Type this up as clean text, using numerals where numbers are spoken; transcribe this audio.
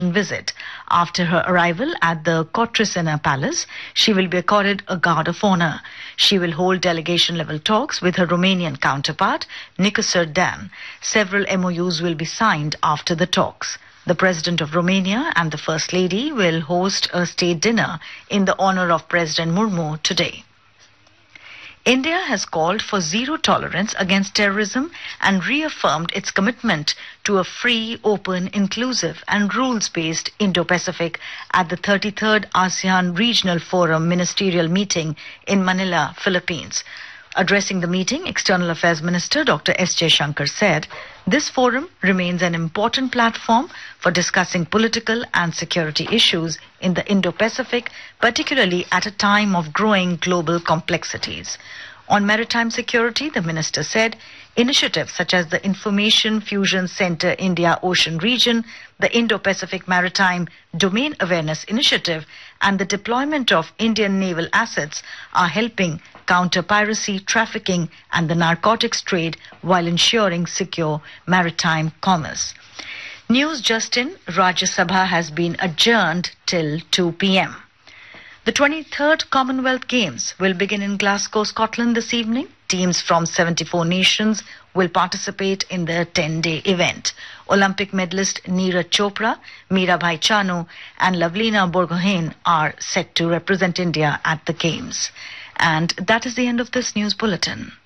visit. After her arrival at the Cotricina Palace, she will be accorded a guard of honor. She will hold delegation-level talks with her Romanian counterpart, Nicolae Dan. Several MOUs will be signed after the talks. The President of Romania and the First Lady will host a state dinner in the honor of President Murmu today. India has called for zero tolerance against terrorism and reaffirmed its commitment to a free, open, inclusive and rules-based Indo-Pacific at the 33rd ASEAN Regional Forum Ministerial Meeting in Manila, Philippines. Addressing the meeting, External Affairs Minister Dr. S. Jaishankar said, "This forum remains an important platform for discussing political and security issues in the Indo-Pacific, particularly at a time of growing global complexities." On maritime security, the minister said, initiatives such as the Information Fusion Center India Ocean Region, the Indo-Pacific Maritime Domain Awareness Initiative, and the deployment of Indian naval assets are helping counter piracy, trafficking, and the narcotics trade while ensuring secure maritime commerce. News just in, Rajya Sabha has been adjourned till 2 p.m. The 23rd Commonwealth Games will begin in Glasgow, Scotland this evening. Teams from 74 nations will participate in the 10-day event. Olympic medalist Neeraj Chopra, Mirabai Chanu and Lavlina Borgohain are set to represent India at the Games. And that is the end of this news bulletin.